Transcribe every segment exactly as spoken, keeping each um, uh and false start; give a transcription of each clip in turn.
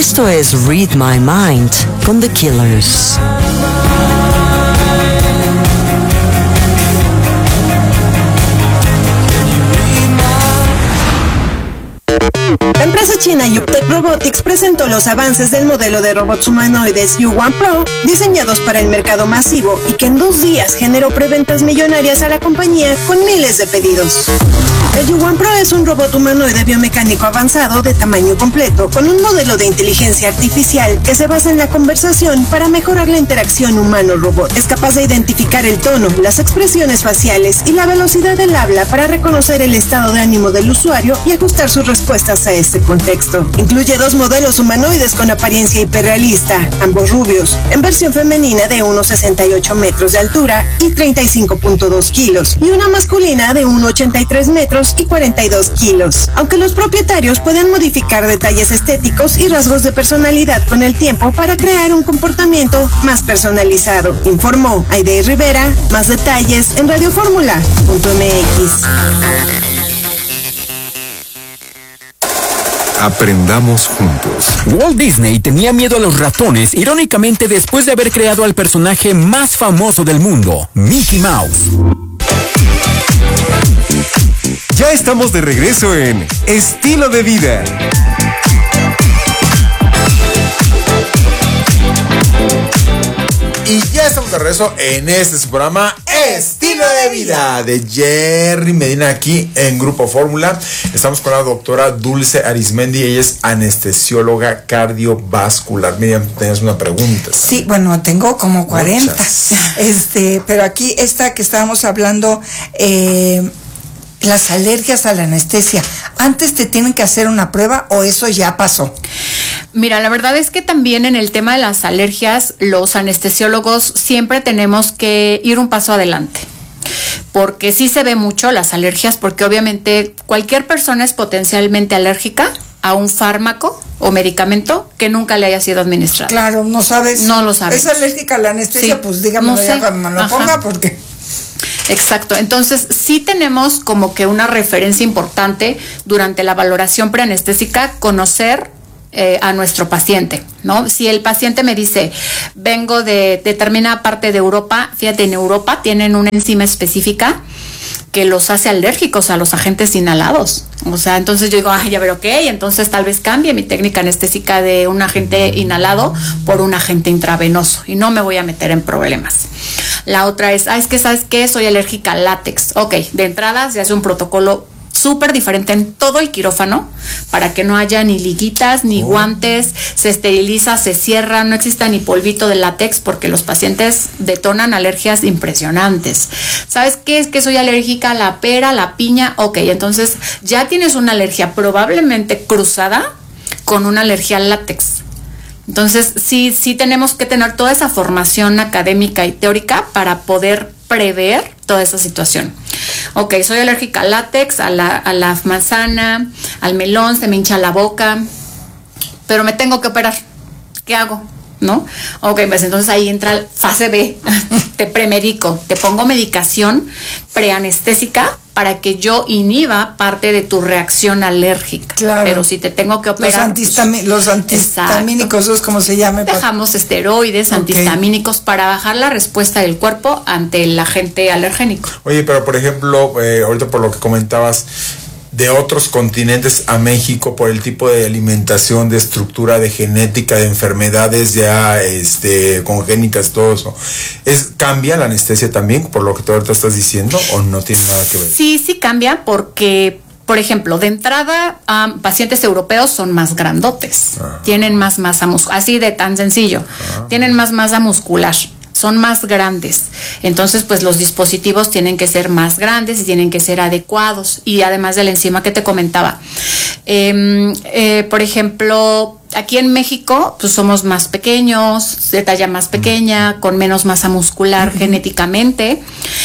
Esto es Read My Mind con The Killers. La empresa china Yuptech Robotics presentó los avances del modelo de robots humanoides U uno Pro, diseñados para el mercado masivo y que en dos días generó preventas millonarias a la compañía con miles de pedidos. El U uno Pro es un robot humanoide biomecánico avanzado de tamaño completo, con un modelo de inteligencia artificial que se basa en la conversación para mejorar la interacción humano-robot. Es capaz de identificar el tono, las expresiones faciales y la velocidad del habla para reconocer el estado de ánimo del usuario y ajustar sus respuestas a este contexto. Incluye dos modelos humanoides con apariencia hiperrealista, ambos rubios, en versión femenina de uno coma sesenta y ocho metros de altura y treinta y cinco punto dos kilos, y una masculina de uno coma ochenta y tres metros y cuarenta y dos kilos. Aunque los propietarios pueden modificar detalles estéticos y rasgos de personalidad con el tiempo para crear un comportamiento más personalizado, informó Aide Rivera. Más detalles en radioformula punto m x. Aprendamos juntos. Walt Disney tenía miedo a los ratones, irónicamente después de haber creado al personaje más famoso del mundo, Mickey Mouse. Ya estamos de regreso en Estilo de Vida. Y ya estamos de regreso en este su programa Estilo de Vida de Jerry Medina, aquí en Grupo Fórmula. Estamos con la doctora Dulce Arismendi, ella es anestesióloga cardiovascular. Miriam, tenías una pregunta. Sí, bueno, tengo como cuarenta. Muchas. Este, pero aquí esta que estábamos hablando, eh, las alergias a la anestesia, ¿antes te tienen que hacer una prueba o eso ya pasó? Mira, la verdad es que también en el tema de las alergias, los anestesiólogos siempre tenemos que ir un paso adelante. Porque sí se ve mucho las alergias, porque obviamente cualquier persona es potencialmente alérgica a un fármaco o medicamento que nunca le haya sido administrado. Claro, no sabes. No lo sabes. ¿Es alérgica a la anestesia? Sí, pues dígamelo no sé. ya cuando me lo Ajá. ponga, porque... Exacto, entonces sí tenemos como que una referencia importante durante la valoración preanestésica, conocer eh, a nuestro paciente, ¿no? Si el paciente me dice, vengo de determinada parte de Europa, fíjate, en Europa tienen una enzima específica que los hace alérgicos a los agentes inhalados. O sea, entonces yo digo, ay, ya ver, ok, entonces tal vez cambie mi técnica anestésica de un agente inhalado por un agente intravenoso y no me voy a meter en problemas. La otra es, ah, es que, ¿sabes qué? Soy alérgica al látex. Ok, de entrada se hace un protocolo súper diferente en todo el quirófano para que no haya ni liguitas ni oh. guantes, se esteriliza, se cierra, no exista ni polvito de látex porque los pacientes detonan alergias impresionantes. ¿Sabes qué? Es que soy alérgica a la pera, a la piña. Ok, entonces ya tienes una alergia probablemente cruzada con una alergia al látex. Entonces sí, sí tenemos que tener toda esa formación académica y teórica para poder prever toda esa situación. Ok, soy alérgica al látex, a la, a la manzana, al melón, se me hincha la boca, pero me tengo que operar. ¿Qué hago? ¿No? Ok, pues entonces ahí entra fase B, te premedico, te pongo medicación preanestésica para que yo inhiba parte de tu reacción alérgica. Claro. Pero si te tengo que operar... Los, antistami- los antihistamínicos, es como se llame. Dejamos esteroides, okay. antihistamínicos para bajar la respuesta del cuerpo ante el agente alergénico. Oye, pero por ejemplo, eh, ahorita por lo que comentabas, de otros continentes a México por el tipo de alimentación, de estructura, de genética, de enfermedades ya este, congénitas, todo eso. ¿Es, ¿Cambia la anestesia también por lo que tú ahorita estás diciendo o no tiene nada que ver? Sí, sí cambia porque, por ejemplo, de entrada, um, pacientes europeos son más grandotes, ah. tienen más masa muscular, así de tan sencillo, ah. tienen más masa muscular. Son más grandes, entonces pues los dispositivos tienen que ser más grandes y tienen que ser adecuados, y además de la enzima que te comentaba, eh, eh, por ejemplo, aquí en México pues somos más pequeños, de talla más pequeña, con menos masa muscular uh-huh. genéticamente,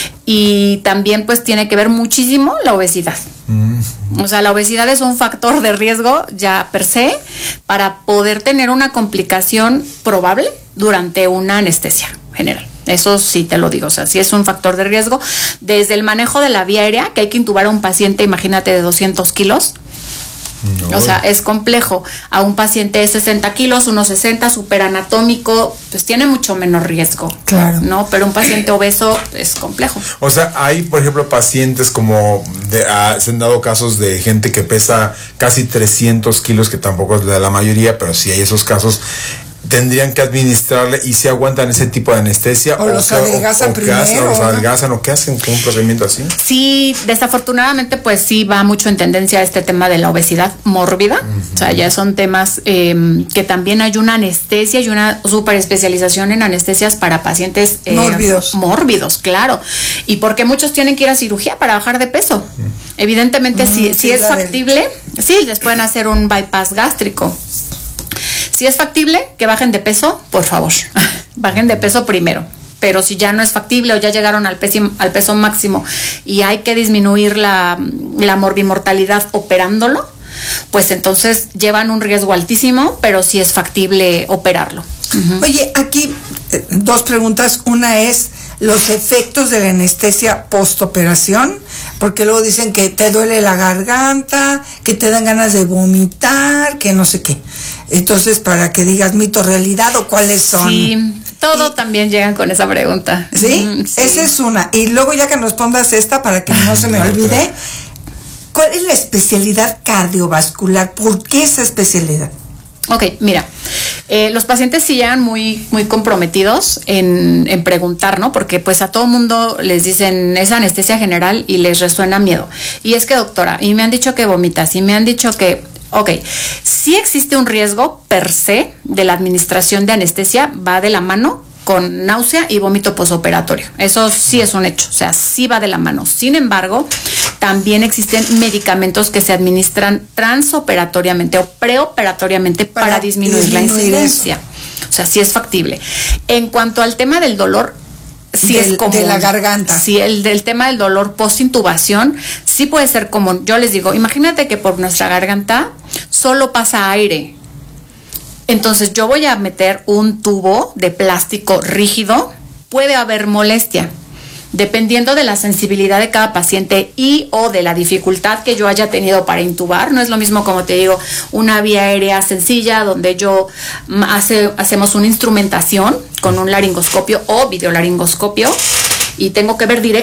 y también pues tiene que ver muchísimo la obesidad. Uh-huh. O sea, la obesidad es un factor de riesgo ya per se para poder tener una complicación probable durante una anestesia general. Eso sí te lo digo, o sea, sí es un factor de riesgo. Desde el manejo de la vía aérea, que hay que intubar a un paciente, imagínate, de doscientos kilos, No. O sea, es complejo. A un paciente de sesenta kilos, uno sesenta, súper anatómico, pues tiene mucho menos riesgo. Claro. ¿No? Pero un paciente obeso es complejo. O sea, hay, por ejemplo, pacientes como, de, ah, se han dado casos de gente que pesa casi trescientos kilos, que tampoco es de la mayoría, pero sí hay esos casos. ¿Tendrían que administrarle y si aguantan ese tipo de anestesia? O los qué- adelgazan o qué hacen, primero, o los ¿no? adelgazan, o qué hacen con un procedimiento así. Sí, desafortunadamente, pues sí va mucho en tendencia este tema de la obesidad mórbida. Uh-huh. O sea, ya son temas eh, que también hay una anestesia y una super especialización en anestesias para pacientes eh, Mórbidos. Mórbidos, claro. Y porque muchos tienen que ir a cirugía para bajar de peso. Uh-huh. Evidentemente, uh-huh. si, si sí, es factible, sí, les pueden hacer un bypass gástrico. Si es factible que bajen de peso, por favor, bajen de peso primero. Pero si ya no es factible o ya llegaron al peso, al peso máximo y hay que disminuir la, la morbimortalidad operándolo, pues entonces llevan un riesgo altísimo, pero sí es factible operarlo. Uh-huh. Oye, aquí eh, dos preguntas. Una es los efectos de la anestesia postoperación, porque luego dicen que te duele la garganta, que te dan ganas de vomitar, que no sé qué. Entonces, para que digas mito, realidad o cuáles son. Sí, todo y, también llegan con esa pregunta. ¿Sí? Mm, sí. Esa es una. Y luego ya que nos pongas esta para que no se me olvide, ¿cuál es la especialidad cardiovascular? ¿Por qué esa especialidad? Ok, mira, eh, los pacientes sí llegan muy, muy comprometidos en, en preguntar, ¿no? Porque pues a todo mundo les dicen es anestesia general y les resuena miedo. Y es que, doctora, y me han dicho que vomitas, y me han dicho que, ok, sí existe un riesgo per se de la administración de anestesia, va de la mano con náusea y vómito posoperatorio. Eso sí es un hecho, o sea, sí va de la mano. Sin embargo, también existen medicamentos que se administran transoperatoriamente o preoperatoriamente para, para disminuir, disminuir la incidencia. Eso. O sea, sí es factible. En cuanto al tema del dolor, sí del, es común. De la garganta. Sí, el del tema del dolor post-intubación sí puede ser común. Yo les digo, imagínate que por nuestra garganta solo pasa aire. Entonces yo voy a meter un tubo de plástico rígido, puede haber molestia. Dependiendo de la sensibilidad de cada paciente y o de la dificultad que yo haya tenido para intubar, no es lo mismo, como te digo, una vía aérea sencilla donde yo hace, hacemos una instrumentación con un laringoscopio o videolaringoscopio y tengo que ver directamente